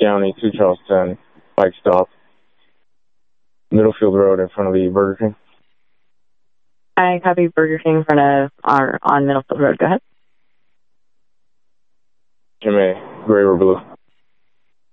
County, 2 Charleston, bike stop, Middlefield Road in front of the Burger King. I copy Burger King in front of on Middlefield Road. Go ahead. Jimmy, gray or blue?